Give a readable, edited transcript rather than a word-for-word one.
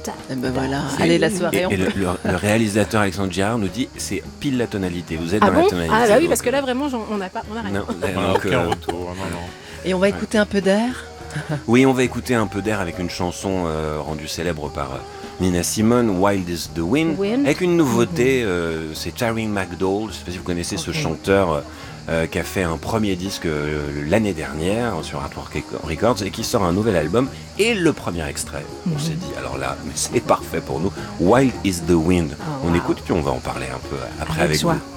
Et ben voilà, allez la soirée. Et le réalisateur Alexandre Girard nous dit c'est pile la tonalité. Vous êtes Ah dans bon la tonalité. Ah bah oui, donc, parce que là vraiment on n'a rien. Non, On n'a donc, aucun retour, non. Et on va écouter un peu d'air. oui, on va écouter un peu d'air avec une chanson rendue célèbre par Nina Simone, Wild is the Wind, avec une nouveauté, c'est Terry McDowell, je ne sais pas si vous connaissez ce chanteur qui a fait un premier disque l'année dernière sur Artwork Records et qui sort un nouvel album et le premier extrait, on s'est dit alors là, mais c'est parfait pour nous, Wild is the Wind. On écoute puis on va en parler un peu après avec vous.